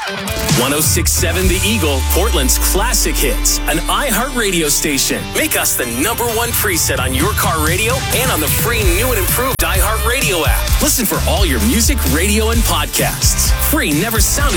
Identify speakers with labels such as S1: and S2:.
S1: 106.7 The Eagle, Portland's classic hits, an iHeartRadio station. Make us the #1 preset on your car radio and on the free new and improved iHeartRadio app. Listen for all your music, radio, and podcasts. Free never sounded